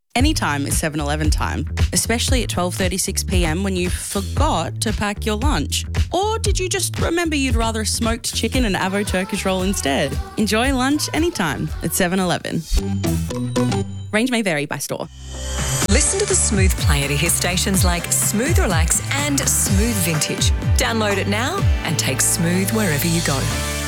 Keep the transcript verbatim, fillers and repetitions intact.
Anytime is seven eleven time, especially at twelve thirty-six p m when you forgot to pack your lunch. Or did you just remember you'd rather a smoked chicken and avo Turkish roll instead? Enjoy lunch anytime at seven eleven. Range may vary by store. Listen to the Smooth Player to hear stations like Smooth Relax and Smooth Vintage. Download it now and take Smooth wherever you go.